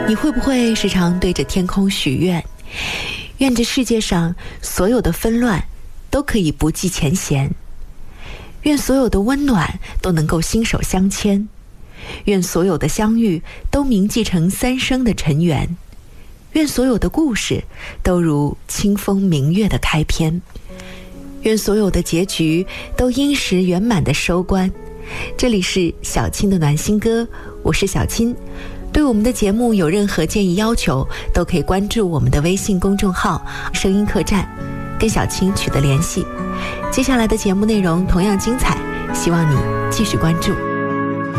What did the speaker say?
你会不会时常对着天空许愿，愿这世界上所有的纷乱都可以不计前嫌，愿所有的温暖都能够心手相牵，愿所有的相遇都铭记成三生的尘缘，愿所有的故事都如清风明月的开篇，愿所有的结局都因时圆满的收官。这里是小青的暖心歌，我是小青。对我们的节目有任何建议要求，都可以关注我们的微信公众号声音客栈，跟小青取得联系。接下来的节目内容同样精彩，希望你继续关注。